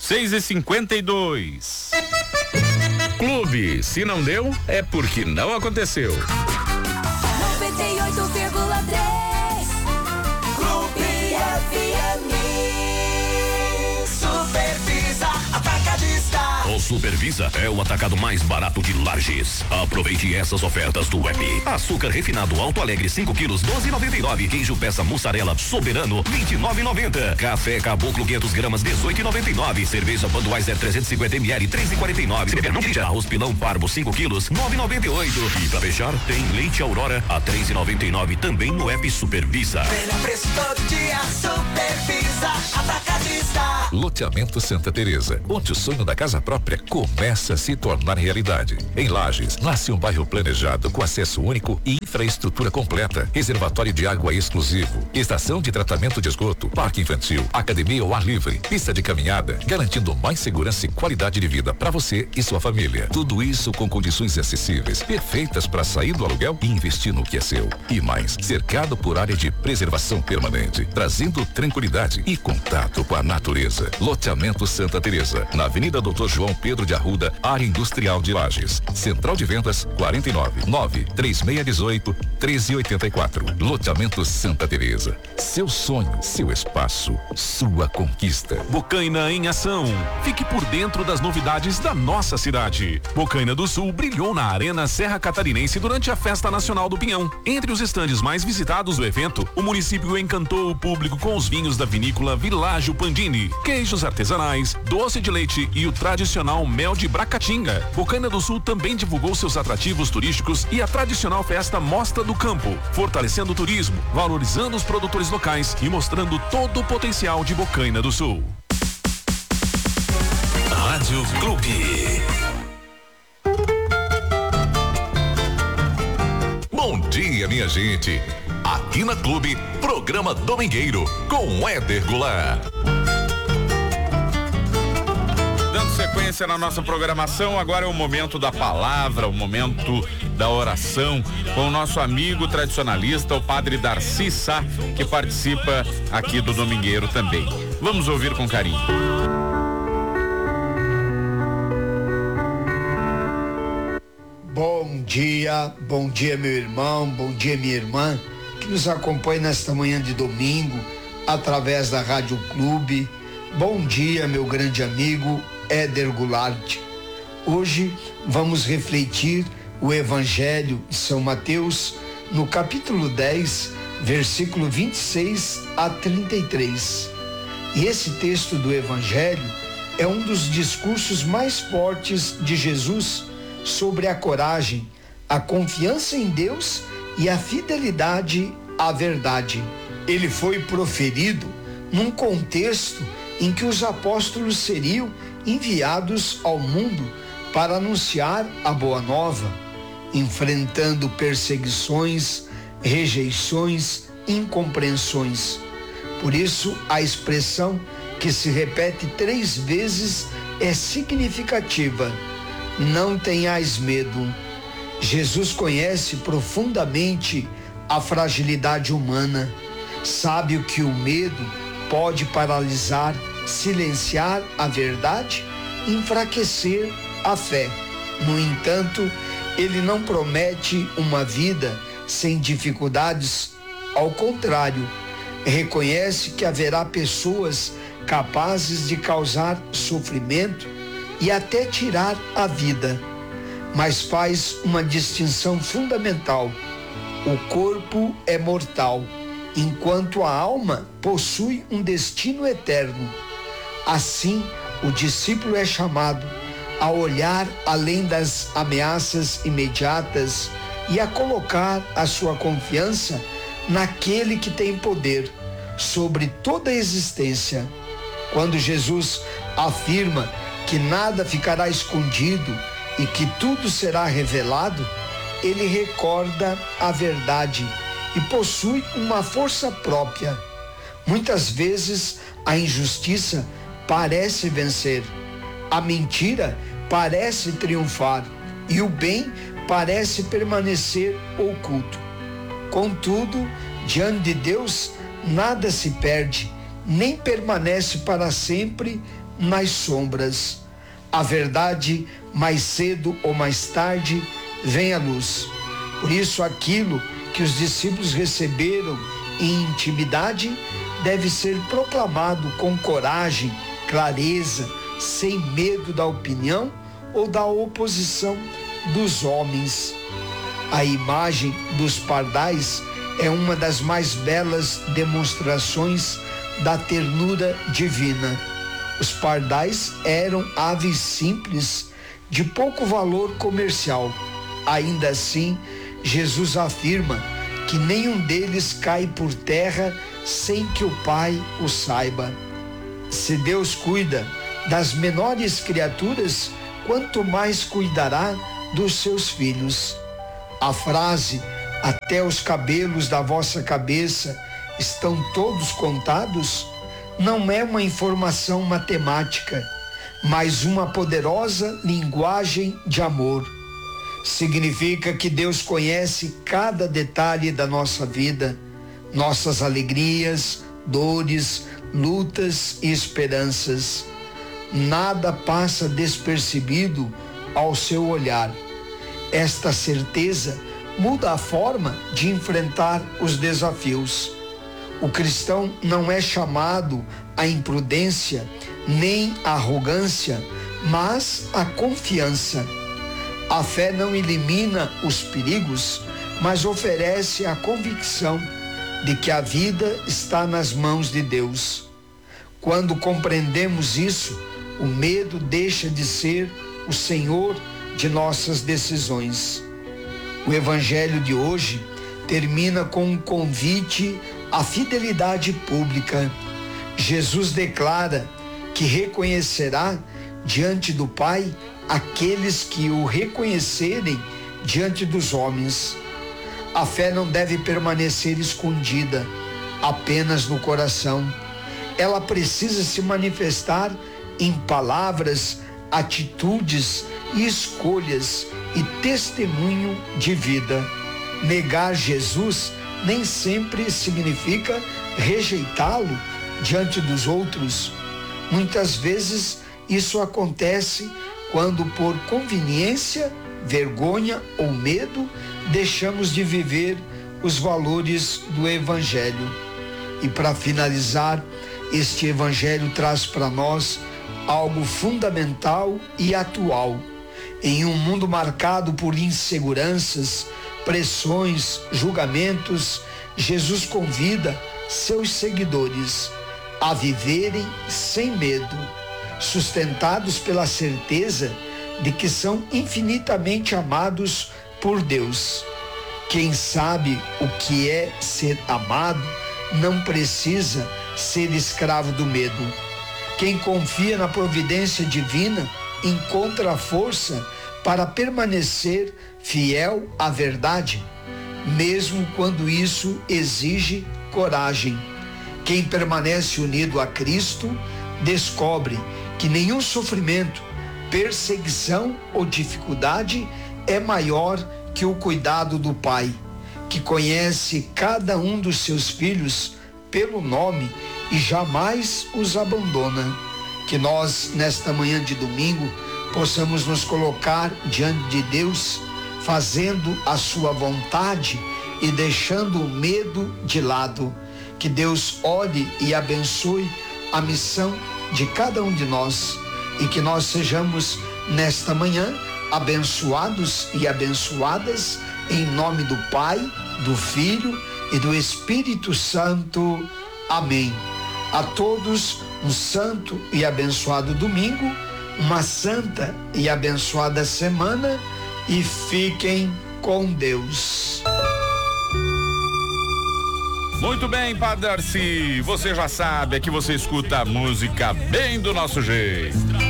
6h52. Clube, se não deu, é porque não aconteceu. 98,3 Clube FM. Supervisa Atacadista. O Supervisa é o atacado mais barato de Lages. Aproveite essas ofertas do app. Açúcar refinado Alto Alegre 5 quilos 12,99. Queijo peça mussarela Soberano 29,90. Café Caboclo 500 gramas 18,99. Cerveja Budweiser 350 ml 3,49. Arroz pilão Parbo 5 quilos 9,98. E pra fechar tem leite Aurora a 3,99 também no app Supervisa. Melhor preço todo dia, Supervisa Atacadista. Loteamento Santa Teresa, onde o sonho da casa própria começa a se tornar realidade. Em Lages, nasce um bairro planejado com acesso único e infraestrutura completa, reservatório de água exclusivo, estação de tratamento de esgoto, parque infantil, academia ao ar livre, pista de caminhada, garantindo mais segurança e qualidade de vida para você e sua família. Tudo isso com condições acessíveis, perfeitas para sair do aluguel e investir no que é seu. E mais, cercado por área de preservação permanente, trazendo tranquilidade e contato com a natureza. Loteamento Santa Teresa, na Avenida Dr. João Pedro de Arruda, área industrial de Lages. Central de vendas 49-93618-1384. Loteamento Santa Teresa. Seu sonho, seu espaço, sua conquista. Bocaina em ação. Fique por dentro das novidades da nossa cidade. Bocaina do Sul brilhou na Arena Serra Catarinense durante a Festa Nacional do Pinhão. Entre os estandes mais visitados do evento, o município encantou o público com os vinhos da vinícola Világio Pandini, queijos artesanais, doce de leite e o tradicional mel de Bracatinga. Bocaina do Sul também divulgou seus atrativos turísticos e a tradicional festa Mostra do Campo, fortalecendo o turismo, valorizando os produtores locais e mostrando todo o potencial de Bocaina do Sul. Rádio Clube. Bom dia, minha gente. Aqui na Clube, programa Domingueiro com Éder Goulart. Dando sequência na nossa programação, agora é o momento da palavra, o momento da oração, com o nosso amigo tradicionalista, o padre Darcy Sá, que participa aqui do Domingueiro também. Vamos ouvir com carinho. Bom dia meu irmão, bom dia minha irmã, que nos acompanha nesta manhã de domingo, através da Rádio Clube. Bom dia meu grande amigo Éder Goulart. Hoje vamos refletir o Evangelho de São Mateus, no capítulo 10, versículo 26 a 33. E esse texto do Evangelho é um dos discursos mais fortes de Jesus sobre a coragem, a confiança em Deus e a fidelidade à verdade. Ele foi proferido num contexto em que os apóstolos seriam enviados ao mundo para anunciar a boa nova, enfrentando perseguições, rejeições, incompreensões. Por isso, a expressão que se repete 3 vezes é significativa: não tenhais medo. Jesus conhece profundamente a fragilidade humana, sabe o que o medo pode paralisar, silenciar a verdade, enfraquecer a fé. No entanto, ele não promete uma vida sem dificuldades, ao contrário, reconhece que haverá pessoas capazes de causar sofrimento e até tirar a vida, mas faz uma distinção fundamental: o corpo é mortal, enquanto a alma possui um destino eterno. Assim, o discípulo é chamado a olhar além das ameaças imediatas e a colocar a sua confiança naquele que tem poder sobre toda a existência. Quando Jesus afirma que nada ficará escondido e que tudo será revelado, ele recorda a verdade e possui uma força própria. Muitas vezes a injustiça parece vencer, a mentira parece triunfar e o bem parece permanecer oculto. Contudo, diante de Deus, nada se perde, nem permanece para sempre, nas sombras. A verdade, mais cedo ou mais tarde, vem à luz. Por isso, aquilo que os discípulos receberam em intimidade deve ser proclamado com coragem, clareza, sem medo da opinião ou da oposição dos homens. A imagem dos pardais é uma das mais belas demonstrações da ternura divina. Os pardais eram aves simples, de pouco valor comercial. Ainda assim, Jesus afirma que nenhum deles cai por terra sem que o Pai o saiba. Se Deus cuida das menores criaturas, quanto mais cuidará dos seus filhos. A frase, até os cabelos da vossa cabeça estão todos contados, não é uma informação matemática, mas uma poderosa linguagem de amor. Significa que Deus conhece cada detalhe da nossa vida, nossas alegrias, dores, lutas e esperanças. Nada passa despercebido ao seu olhar. Esta certeza muda a forma de enfrentar os desafios. O cristão não é chamado à imprudência nem à arrogância, mas à confiança. A fé não elimina os perigos, mas oferece a convicção de que a vida está nas mãos de Deus. Quando compreendemos isso, o medo deixa de ser o senhor de nossas decisões. O evangelho de hoje termina com um convite à fidelidade pública. Jesus declara que reconhecerá diante do Pai aqueles que o reconhecerem diante dos homens. A fé não deve permanecer escondida apenas no coração. Ela precisa se manifestar em palavras, atitudes e escolhas e testemunho de vida. Negar Jesus nem sempre significa rejeitá-lo diante dos outros. Muitas vezes isso acontece quando, por conveniência, vergonha ou medo, deixamos de viver os valores do Evangelho. E para finalizar, este Evangelho traz para nós algo fundamental e atual. Em um mundo marcado por inseguranças, pressões, julgamentos, Jesus convida seus seguidores a viverem sem medo, sustentados pela certeza de que são infinitamente amados por Deus. Quem sabe o que é ser amado não precisa ser escravo do medo. Quem confia na providência divina encontra a força para permanecer fiel à verdade, mesmo quando isso exige coragem. Quem permanece unido a Cristo descobre que nenhum sofrimento, perseguição ou dificuldade é maior que o cuidado do Pai, que conhece cada um dos seus filhos pelo nome e jamais os abandona. Que nós, nesta manhã de domingo, possamos nos colocar diante de Deus, fazendo a sua vontade e deixando o medo de lado. Que Deus olhe e abençoe a missão de cada um de nós e que nós sejamos nesta manhã abençoados e abençoadas em nome do Pai, do Filho e do Espírito Santo. Amém. A todos um santo e abençoado domingo, uma santa e abençoada semana e fiquem com Deus. Muito bem, Padre Darcy, você já sabe, aqui você escuta a música bem do nosso jeito.